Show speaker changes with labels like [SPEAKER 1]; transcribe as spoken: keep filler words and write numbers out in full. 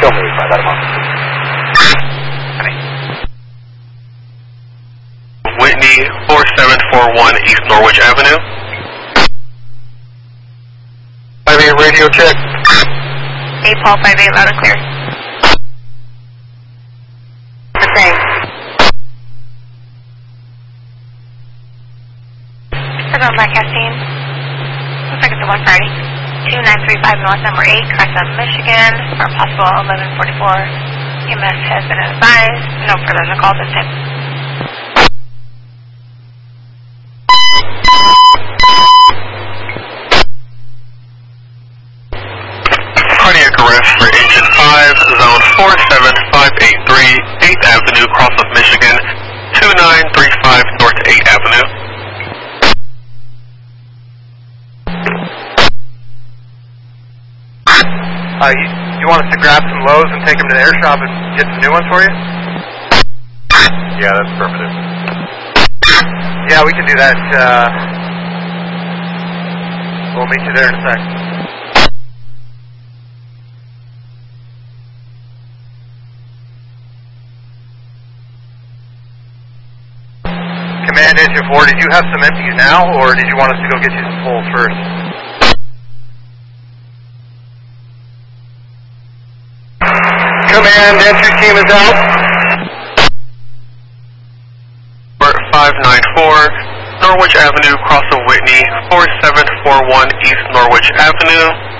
[SPEAKER 1] Show me if I let him off.
[SPEAKER 2] Whitney, four seven four one East Norwich Avenue.
[SPEAKER 1] five eight radio check.
[SPEAKER 3] eight Paul, five eight, loud and clear. The same. Circle Lancaster. Looks like it's a one Friday. two nine three five North number eight, Crescent, Michigan, for possible eleven forty-four. E M S has been advised. No further than call this time.
[SPEAKER 2] Cardiac arrest for engine five, zone four seven five eight three, eighth Avenue, cross of Michigan, two nine three five North eighth Avenue.
[SPEAKER 1] Uh, you, you want us to grab some lows and take them to the air shop and get some new ones for you? Yeah, that's affirmative. Yeah, we can do that. Uh, we'll meet you there in a sec. Command Engine four, did you have some empties now, or did you want us to go get you some fulls first? Command, entry team is out.
[SPEAKER 2] five nine four, Norwich Avenue, cross of Whitney, four seven four one East Norwich Avenue.